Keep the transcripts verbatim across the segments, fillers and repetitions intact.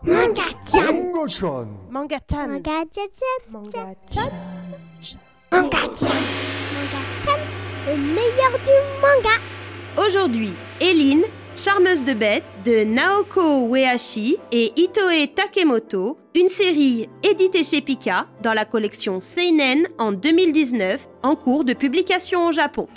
Manga-chan. Manga-chan. Manga-chan. Manga-chan. Manga-chan. Manga-chan. Manga-chan, le meilleur du manga. Aujourd'hui, Eileen, charmeuse de bêtes de Naoko Uehashi et Itoe Takemoto, une série éditée chez Pika dans la collection Seinen en deux mille dix-neuf, en cours de publication au Japon.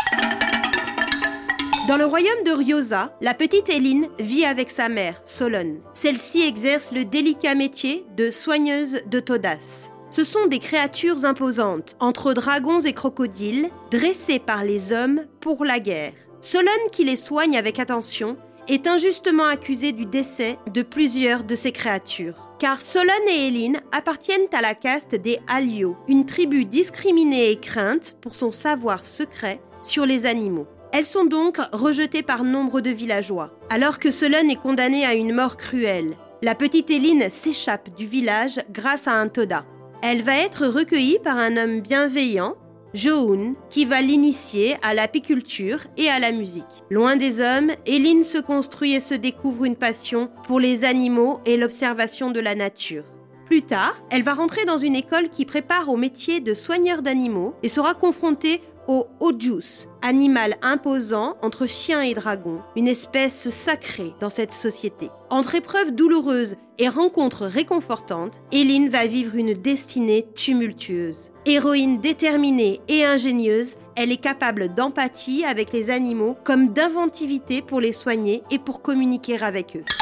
Dans le royaume de Ryoza, la petite Eileen vit avec sa mère, Solon. Celle-ci exerce le délicat métier de soigneuse de Todas. Ce sont des créatures imposantes, entre dragons et crocodiles, dressées par les hommes pour la guerre. Solon, qui les soigne avec attention, est injustement accusée du décès de plusieurs de ces créatures. Car Solon et Eileen appartiennent à la caste des Alio, une tribu discriminée et crainte pour son savoir secret sur les animaux. Elles sont donc rejetées par nombre de villageois. Alors que Solon est condamnée à une mort cruelle, la petite Eileen s'échappe du village grâce à un Toda. Elle va être recueillie par un homme bienveillant, Jo-hoon, qui va l'initier à l'apiculture et à la musique. Loin des hommes, Eileen se construit et se découvre une passion pour les animaux et l'observation de la nature. Plus tard, elle va rentrer dans une école qui prépare au métier de soigneur d'animaux et sera confrontée au Ojus, animal imposant entre chien et dragon, une espèce sacrée dans cette société. Entre épreuves douloureuses et rencontres réconfortantes, Eileen va vivre une destinée tumultueuse. Héroïne déterminée et ingénieuse, elle est capable d'empathie avec les animaux comme d'inventivité pour les soigner et pour communiquer avec eux.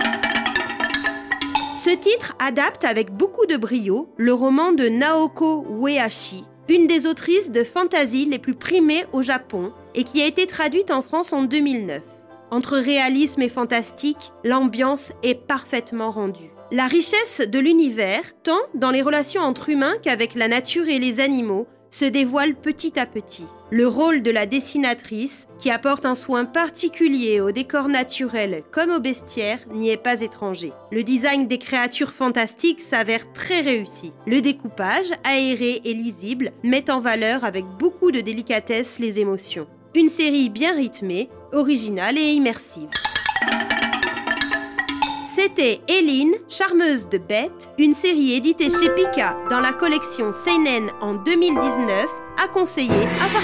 Ce titre adapte avec beaucoup de brio le roman de Naoko Uehashi, une des autrices de fantasy les plus primées au Japon et qui a été traduite en France en deux mille neuf. Entre réalisme et fantastique, l'ambiance est parfaitement rendue. La richesse de l'univers, tant dans les relations entre humains qu'avec la nature et les animaux, se dévoile petit à petit. Le rôle de la dessinatrice, qui apporte un soin particulier aux décors naturels comme aux bestiaires, n'y est pas étranger. Le design des créatures fantastiques s'avère très réussi. Le découpage, aéré et lisible, met en valeur avec beaucoup de délicatesse les émotions. Une série bien rythmée, originale et immersive. C'était Eileen, charmeuse de bêtes, une série éditée chez Pika dans la collection Seinen en deux mille dix-neuf, à conseiller à partir